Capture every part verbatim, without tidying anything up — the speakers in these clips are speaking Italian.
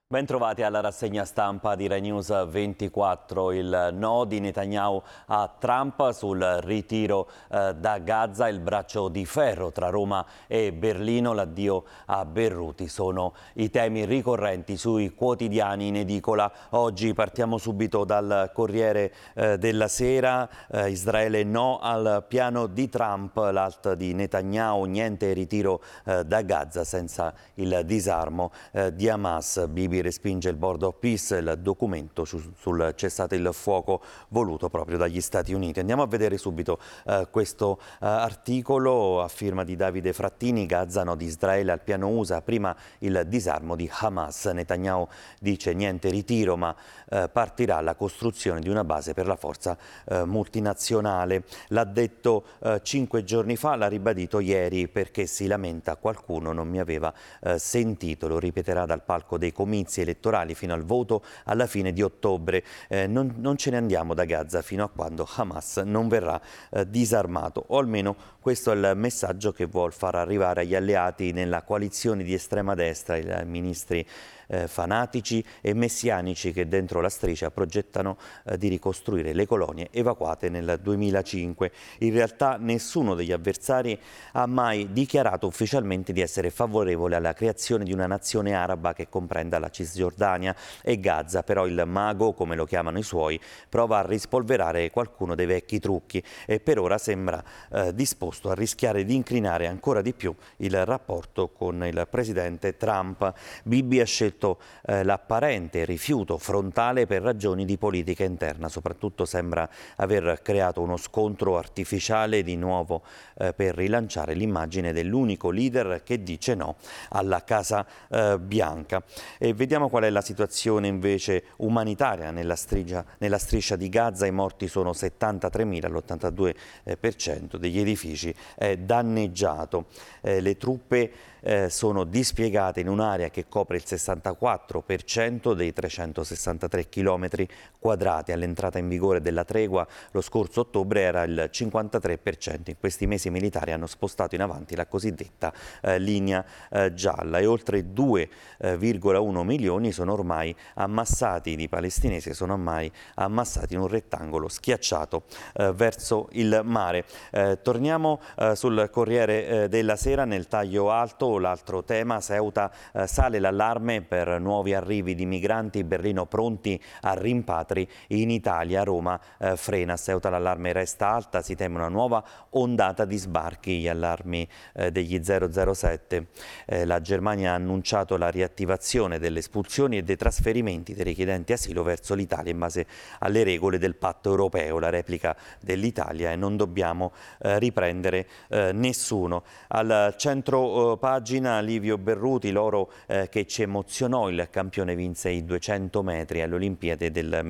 Bentrovati alla rassegna stampa di Rai News ventiquattro. Il no di Netanyahu a Trump sul ritiro eh, da Gaza, il braccio di ferro tra Roma e Berlino, l'addio a Beirut sono i temi ricorrenti sui quotidiani in edicola. Oggi partiamo subito dal Corriere eh, della Sera. Eh, Israele no al piano di Trump, l'alt di Netanyahu, niente ritiro eh, da Gaza senza il disarmo eh, di Hamas. Bibi respinge il Board of Peace, il documento su, sul cessate il fuoco voluto proprio dagli Stati Uniti. Andiamo a vedere subito eh, questo eh, articolo a firma di Davide Frattini. Gaza no di Israele al piano U S A, prima il disarmo di Hamas. Netanyahu dice niente ritiro, ma eh, partirà la costruzione di una base per la forza eh, multinazionale. L'ha detto eh, cinque giorni fa, l'ha ribadito ieri perché si lamenta qualcuno non mi aveva eh, sentito. Lo ripeterà dal palco dei comizi elettorali fino al voto alla fine di ottobre. Eh, non, non ce ne andiamo da Gaza fino a quando Hamas non verrà eh, disarmato, o almeno questo è il messaggio che vuol far arrivare agli alleati nella coalizione di estrema destra, i ministri Eh, fanatici e messianici che dentro la striscia progettano eh, di ricostruire le colonie evacuate nel duemilacinque. In realtà nessuno degli avversari ha mai dichiarato ufficialmente di essere favorevole alla creazione di una nazione araba che comprenda la Cisgiordania e Gaza, però il mago, come lo chiamano i suoi, prova a rispolverare qualcuno dei vecchi trucchi e per ora sembra eh, disposto a rischiare di incrinare ancora di più il rapporto con il presidente Trump. Bibi ha scelto Eh, l'apparente rifiuto frontale per ragioni di politica interna. Soprattutto sembra aver creato uno scontro artificiale di nuovo eh, per rilanciare l'immagine dell'unico leader che dice no alla Casa eh, Bianca. E vediamo qual è la situazione invece umanitaria nella, strigia, nella striscia di Gaza. I morti sono settantatremila, l'ottantadue per cento degli edifici è danneggiato. Eh, le truppe Eh, sono dispiegate in un'area che copre il sessantaquattro per cento dei trecentosessantatré chilometri quadrati. All'entrata in vigore della tregua lo scorso ottobre era il cinquantatré per cento. In questi mesi i militari hanno spostato in avanti la cosiddetta eh, linea eh, gialla e oltre due virgola uno milioni sono ormai ammassati di palestinesi, sono ormai ammassati in un rettangolo schiacciato eh, verso il mare. Eh, torniamo eh, sul Corriere eh, della Sera nel taglio alto. L'altro tema, Ceuta, eh, sale l'allarme per nuovi arrivi di migranti, Berlino pronti a rimpatri in Italia, Roma eh, frena, Ceuta l'allarme resta alta, si teme una nuova ondata di sbarchi, gli allarmi eh, degli zero zero sette. Eh, la Germania ha annunciato la riattivazione delle espulsioni e dei trasferimenti dei richiedenti asilo verso l'Italia in base alle regole del patto europeo. La replica dell'Italia è non dobbiamo eh, riprendere eh, nessuno. Al centro eh, pagina Livio Berruti, l'oro eh, che ci emozionò, il campione vinse i duecento metri alle Olimpiadi del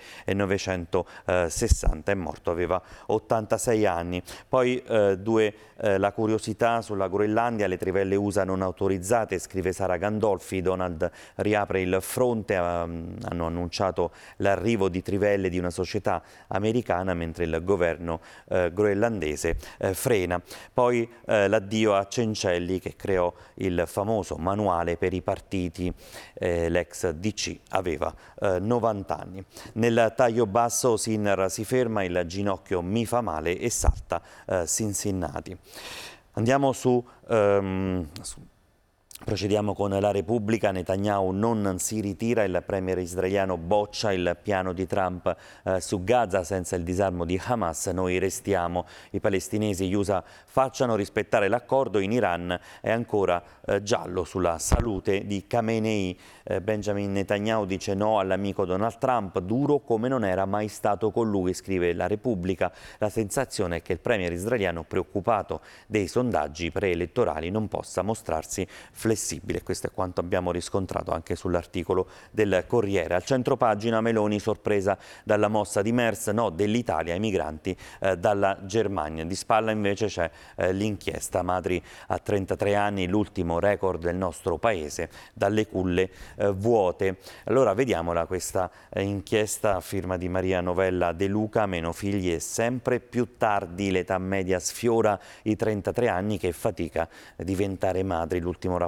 millenovecentosessanta, è morto, aveva ottantasei anni. Poi eh, due, eh, la curiosità sulla Groenlandia, le trivelle U S A non autorizzate, scrive Sara Gandolfi, Donald riapre il fronte, eh, hanno annunciato l'arrivo di trivelle di una società americana mentre il governo eh, groenlandese eh, frena. Poi eh, l'addio a Cencelli che creò il famoso manuale per i partiti, eh, l'ex D C aveva eh, novanta anni. Nel taglio basso Sinner si ferma, il ginocchio mi fa male e salta eh, Cincinnati. Andiamo su, um, su Procediamo con la Repubblica. Netanyahu non si ritira, il premier israeliano boccia il piano di Trump eh, su Gaza senza il disarmo di Hamas. Noi restiamo, i palestinesi, gli U S A facciano rispettare l'accordo. In Iran è ancora eh, giallo sulla salute di Khamenei. Eh, Benjamin Netanyahu dice no all'amico Donald Trump, duro come non era mai stato con lui, scrive la Repubblica. La sensazione è che il premier israeliano, preoccupato dei sondaggi preelettorali, non possa mostrarsi flessibile. Questo è quanto abbiamo riscontrato anche sull'articolo del Corriere. Al centropagina Meloni sorpresa dalla mossa di Merz, no dell'Italia ai migranti eh, dalla Germania. Di spalla invece c'è eh, l'inchiesta Madri a trentatré anni, l'ultimo record del nostro paese, dalle culle eh, vuote. Allora vediamola questa eh, inchiesta a firma di Maria Novella De Luca, meno figli e sempre più tardi, l'età media sfiora i trentatré anni, che fatica a diventare madri, l'ultimo rapporto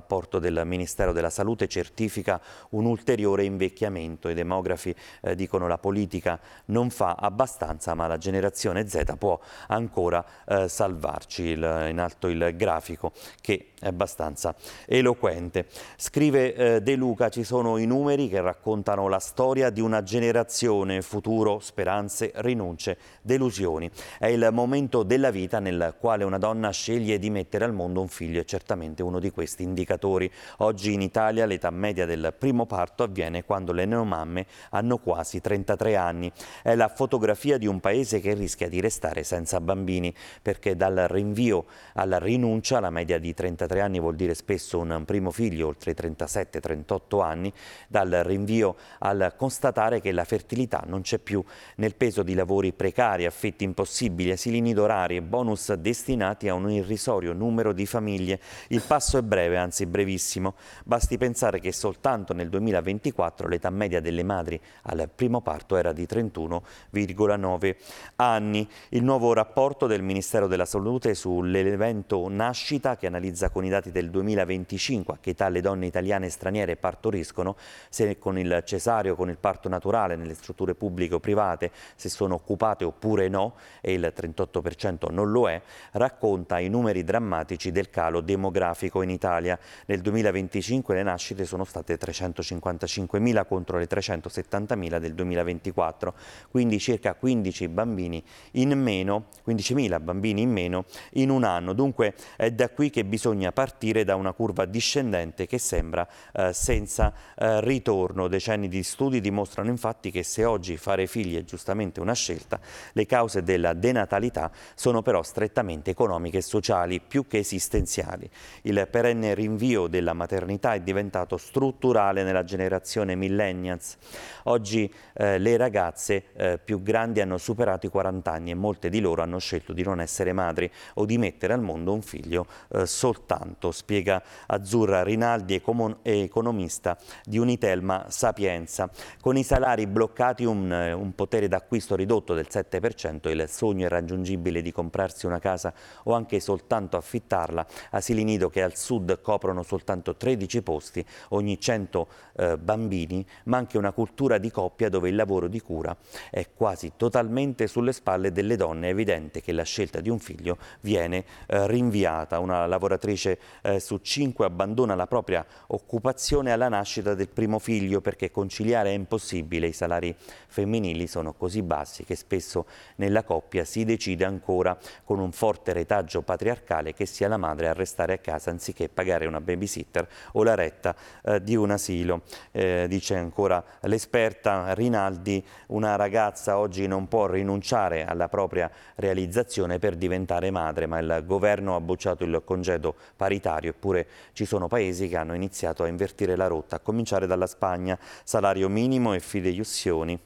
rapporto del Ministero della Salute certifica un ulteriore invecchiamento. I demografi eh, dicono la politica non fa abbastanza, ma la generazione Z può ancora eh, salvarci. Il, in alto il grafico che è abbastanza eloquente. Scrive eh, De Luca: ci sono i numeri che raccontano la storia di una generazione, futuro, speranze, rinunce, delusioni. È il momento della vita nel quale una donna sceglie di mettere al mondo un figlio, è certamente uno di questi indicatori. Oggi in Italia l'età media del primo parto avviene quando le neomamme hanno quasi trentatré anni. È la fotografia di un paese che rischia di restare senza bambini, perché dal rinvio alla rinuncia, la media di trentatré anni vuol dire spesso un primo figlio oltre i trentasette trentotto anni, dal rinvio al constatare che la fertilità non c'è più, nel peso di lavori precari, affitti impossibili, asili nido rari e bonus destinati a un irrisorio numero di famiglie. Il passo è breve, anzi brevissimo. Basti pensare che soltanto nel duemilaventiquattro l'età media delle madri al primo parto era di trentuno virgola nove anni. Il nuovo rapporto del Ministero della Salute sull'evento nascita, che analizza con i dati del duemilaventicinque a che età le donne italiane e straniere partoriscono, se con il cesareo, con il parto naturale nelle strutture pubbliche o private, se sono occupate oppure no, e il trentotto per cento non lo è, racconta i numeri drammatici del calo demografico in Italia. Nel duemilaventicinque le nascite sono state trecentocinquantacinquemila contro le trecentosettantamila del duemilaventiquattro, quindi circa quindici bambini in meno, quindicimila bambini in meno in un anno. Dunque è da qui che bisogna partire, da una curva discendente che sembra eh, senza eh, ritorno. Decenni di studi dimostrano infatti che se oggi fare figli è giustamente una scelta, le cause della denatalità sono però strettamente economiche e sociali più che esistenziali. Il perenne rinvio della maternità è diventato strutturale nella generazione millennials. Oggi eh, le ragazze eh, più grandi hanno superato i quaranta anni e molte di loro hanno scelto di non essere madri o di mettere al mondo un figlio eh, soltanto, spiega Azzurra Rinaldi, economista di Unitelma Sapienza. Con i salari bloccati, un, un potere d'acquisto ridotto del sette per cento, il sogno irraggiungibile di comprarsi una casa o anche soltanto affittarla, asili nido che al sud coprono soltanto tredici posti ogni cento eh, bambini, ma anche una cultura di coppia dove il lavoro di cura è quasi totalmente sulle spalle delle donne. È evidente che la scelta di un figlio viene eh, rinviata. Una lavoratrice eh, su cinque abbandona la propria occupazione alla nascita del primo figlio perché conciliare è impossibile. I salari femminili sono così bassi che spesso nella coppia si decide ancora con un forte retaggio patriarcale che sia la madre a restare a casa anziché pagare una babysitter o la retta eh, di un asilo. Eh, dice ancora l'esperta Rinaldi: una ragazza oggi non può rinunciare alla propria realizzazione per diventare madre, ma il governo ha bocciato il congedo paritario, eppure ci sono paesi che hanno iniziato a invertire la rotta, a cominciare dalla Spagna. Salario minimo e fideiussioni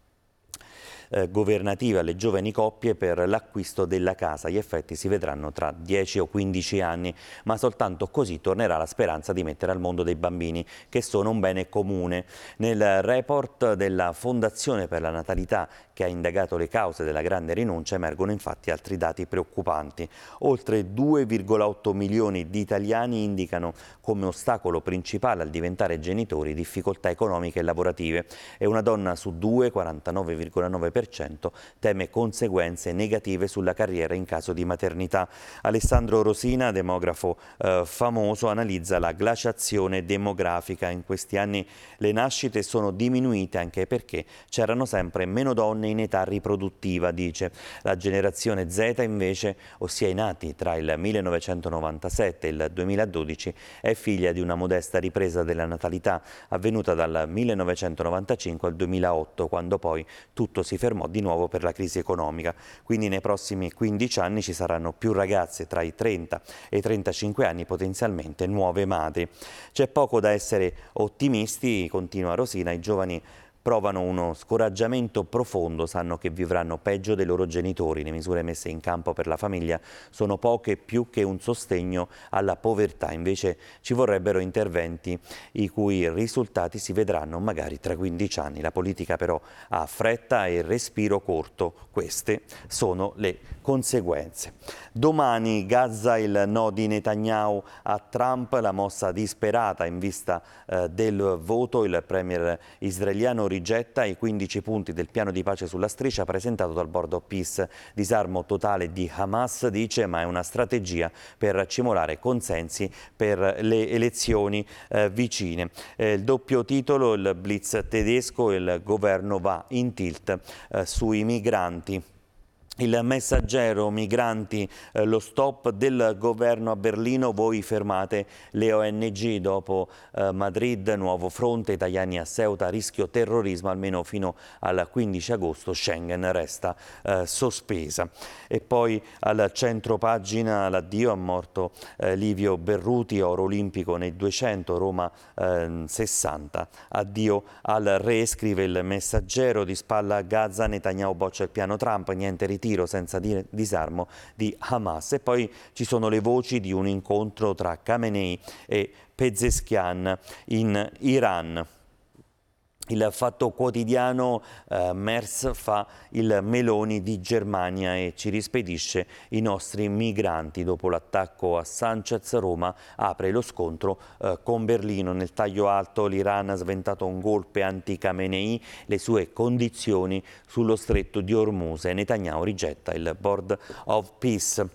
Eh, governative alle giovani coppie per l'acquisto della casa. Gli effetti si vedranno tra dieci o quindici anni, ma soltanto così tornerà la speranza di mettere al mondo dei bambini, che sono un bene comune. Nel report della Fondazione per la Natalità, che ha indagato le cause della grande rinuncia, emergono infatti altri dati preoccupanti. Oltre due virgola otto milioni di italiani indicano come ostacolo principale al diventare genitori difficoltà economiche e lavorative, e una donna su due, quarantanove virgola nove per cento, teme conseguenze negative sulla carriera in caso di maternità. Alessandro Rosina, demografo eh, famoso, analizza la glaciazione demografica. In questi anni le nascite sono diminuite anche perché c'erano sempre meno donne in età riproduttiva, dice. La generazione Z invece, ossia i nati tra il millenovecentonovantasette e il duemiladodici, è figlia di una modesta ripresa della natalità avvenuta dal millenovecentonovantacinque al duemilaotto, quando poi tutto si fermò di nuovo per la crisi economica. Quindi nei prossimi quindici anni ci saranno più ragazze tra i trenta e i trentacinque anni, potenzialmente nuove madri. C'è poco da essere ottimisti, continua Rosina, i giovani provano uno scoraggiamento profondo, sanno che vivranno peggio dei loro genitori. Le misure messe in campo per la famiglia sono poche, più che un sostegno alla povertà. Invece ci vorrebbero interventi i cui risultati si vedranno magari tra quindici anni. La politica però ha fretta e respiro corto. Queste sono le conseguenze. Domani Gaza, il no di Netanyahu a Trump, la mossa disperata in vista eh, del voto. Il premier israeliano rigetta i quindici punti del piano di pace sulla striscia presentato dal Board of Peace. Disarmo totale di Hamas, dice, ma è una strategia per cimolare consensi per le elezioni eh, vicine. Eh, il doppio titolo, il blitz tedesco, il governo va in tilt eh, sui migranti. Il Messaggero, migranti, eh, lo stop del governo a Berlino, voi fermate le O N G. Dopo eh, Madrid, nuovo fronte, italiani a Ceuta, rischio terrorismo almeno fino al quindici agosto, Schengen resta eh, sospesa. E poi al centro pagina l'addio, a morto eh, Livio Berruti, oro olimpico nei duecento, Roma eh, sessanta, addio al re, scrive il Messaggero. Di spalla a Gaza, Netanyahu boccia il piano Trump, niente ritiro senza disarmo di Hamas. E poi ci sono le voci di un incontro tra Khamenei e Pezeshkian in Iran. Il Fatto Quotidiano, eh, Merz fa il Meloni di Germania e ci rispedisce i nostri migranti. Dopo l'attacco a Sanchez, Roma apre lo scontro eh, con Berlino. Nel taglio alto l'Iran ha sventato un golpe anti-Khamenei, le sue condizioni sullo stretto di Ormuz e Netanyahu rigetta il Board of Peace.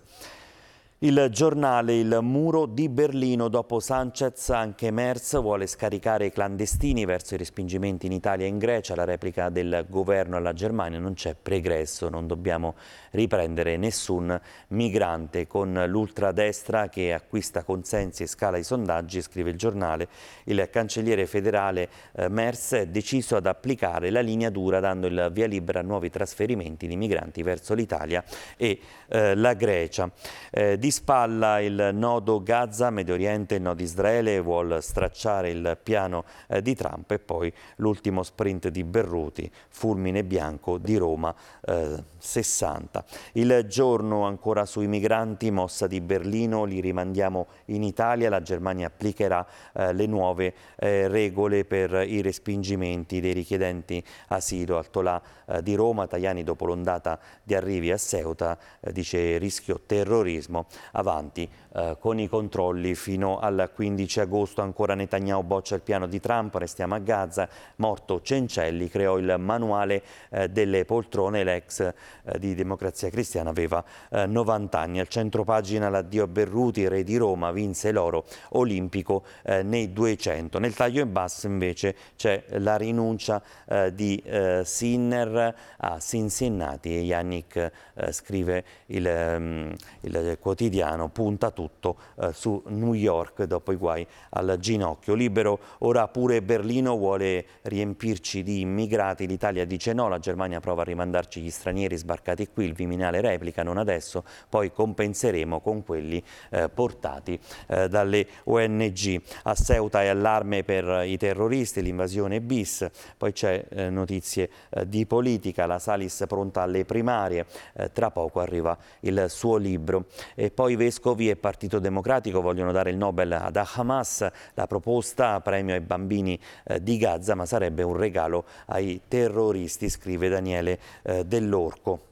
Il Giornale, il muro di Berlino, dopo Sanchez anche Merz vuole scaricare i clandestini verso i respingimenti in Italia e in Grecia. La replica del governo alla Germania: non c'è pregresso, non dobbiamo riprendere nessun migrante. Con l'ultradestra che acquista consensi e scala i sondaggi, scrive il Giornale, il cancelliere federale eh, Merz è deciso ad applicare la linea dura, dando il via libera a nuovi trasferimenti di migranti verso l'Italia e eh, la Grecia. Eh, di spalla il nodo Gaza, Medio Oriente, il nodo Israele, vuol stracciare il piano eh, di Trump. E poi l'ultimo sprint di Berruti, fulmine bianco di Roma eh, sessanta. Il Giorno ancora sui migranti, mossa di Berlino, li rimandiamo in Italia, la Germania applicherà eh, le nuove eh, regole per i respingimenti dei richiedenti asilo. Altolà eh, di Roma, Tajani dopo l'ondata di arrivi a Ceuta, eh, dice rischio terrorismo. Avanti eh, con i controlli fino al quindici agosto. Ancora Netanyahu boccia il piano di Trump, restiamo a Gaza. Morto Cencelli, creò il manuale eh, delle poltrone, l'ex eh, di Democrazia Cristiana aveva eh, novanta anni. Al centro pagina l'addio a Berruti, re di Roma, vinse l'oro olimpico eh, nei duecento. Nel taglio in basso invece c'è la rinuncia eh, di eh, Sinner a Cincinnati e Yannick eh, scrive il, um, il quotidiano, punta tutto eh, su New York dopo i guai al ginocchio. Libero, ora pure Berlino vuole riempirci di immigrati, l'Italia dice no, la Germania prova a rimandarci gli stranieri sbarcati qui, il Viminale replica non adesso, poi compenseremo con quelli eh, portati eh, dalle O N G. A Ceuta è allarme per i terroristi, l'invasione bis. Poi c'è eh, notizie eh, di politica, la Salis pronta alle primarie, eh, tra poco arriva il suo libro. E poi Vescovi e Partito Democratico vogliono dare il Nobel ad Hamas, la proposta premio ai bambini eh, di Gaza, ma sarebbe un regalo ai terroristi, scrive Daniele eh, Dell'Orco.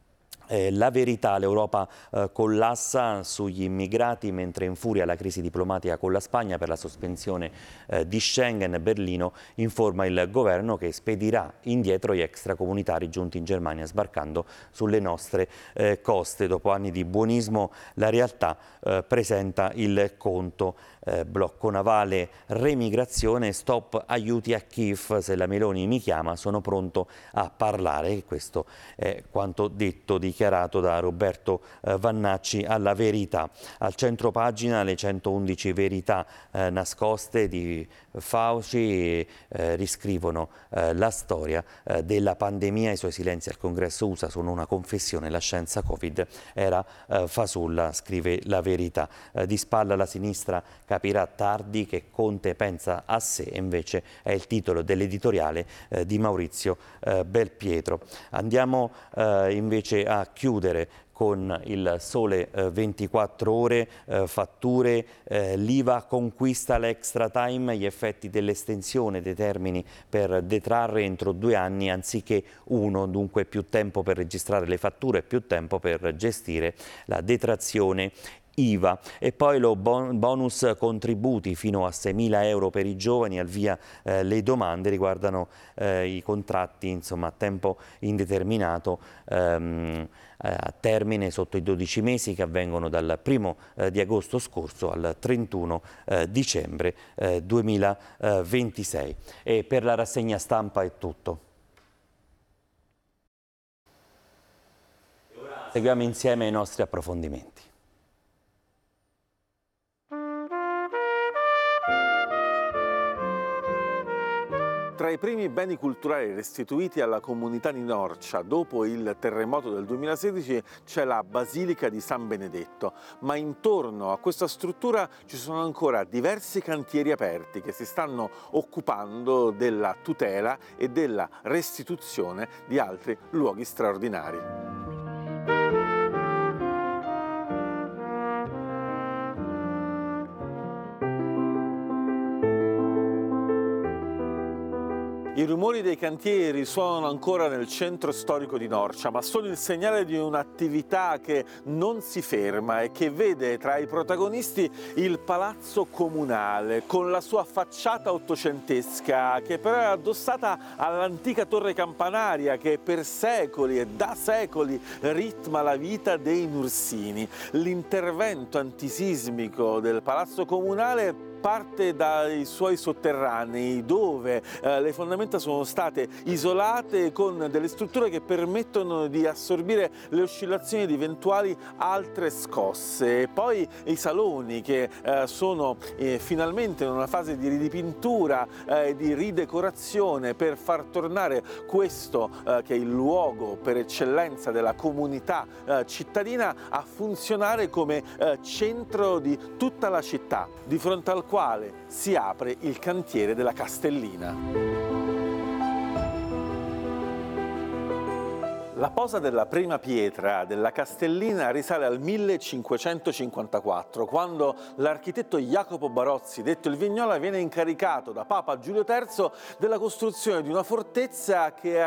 Eh, la Verità, l'Europa eh, collassa sugli immigrati mentre infuria la crisi diplomatica con la Spagna per la sospensione eh, di Schengen. Berlino informa il governo che spedirà indietro gli extracomunitari giunti in Germania sbarcando sulle nostre eh, coste. Dopo anni di buonismo la realtà eh, presenta il conto. Eh, blocco navale, remigrazione, stop aiuti a Kiev, se la Meloni mi chiama sono pronto a parlare. E questo è quanto detto, dichiarato da Roberto eh, Vannacci alla Verità. Al centro pagina le centoundici verità eh, nascoste di Fauci eh, riscrivono eh, la storia eh, della pandemia. I suoi silenzi al Congresso U S A sono una confessione, la scienza Covid era eh, fasulla, scrive la Verità. Eh, di spalla la sinistra capirà tardi che Conte pensa a sé, invece è il titolo dell'editoriale eh, di Maurizio eh, Belpietro. Andiamo eh, invece a chiudere con il Sole eh, ventiquattro ore, eh, fatture, eh, l'I V A conquista l'extra time, gli effetti dell'estensione dei termini per detrarre entro due anni anziché uno, dunque più tempo per registrare le fatture, più tempo per gestire la detrazione I V A. E poi lo bon bonus contributi fino a seimila euro per i giovani, al via eh, le domande riguardano eh, i contratti insomma, a tempo indeterminato ehm, a termine sotto i dodici mesi che avvengono dal primo eh, di agosto scorso al trentuno eh, dicembre eh, duemilaventisei. E per la rassegna stampa è tutto. E ora seguiamo insieme i nostri approfondimenti. Tra i primi beni culturali restituiti alla comunità di Norcia dopo il terremoto del duemilasedici c'è la Basilica di San Benedetto, ma intorno a questa struttura ci sono ancora diversi cantieri aperti che si stanno occupando della tutela e della restituzione di altri luoghi straordinari. I rumori dei cantieri risuonano ancora nel centro storico di Norcia, ma sono il segnale di un'attività che non si ferma e che vede tra i protagonisti il Palazzo Comunale, con la sua facciata ottocentesca, che però è addossata all'antica torre campanaria che per secoli e da secoli ritma la vita dei Nursini. L'intervento antisismico del Palazzo Comunale parte dai suoi sotterranei, dove eh, le fondamenta sono state isolate con delle strutture che permettono di assorbire le oscillazioni di eventuali altre scosse. E poi i saloni che eh, sono eh, finalmente in una fase di ridipintura e eh, di ridecorazione per far tornare questo, eh, che è il luogo per eccellenza della comunità eh, cittadina, a funzionare come eh, centro di tutta la città, di fronte al quale si apre il cantiere della Castellina. La posa della prima pietra della Castellina risale al millecinquecentocinquantaquattro, quando l'architetto Jacopo Barozzi, detto il Vignola, viene incaricato da Papa Giulio terzo della costruzione di una fortezza che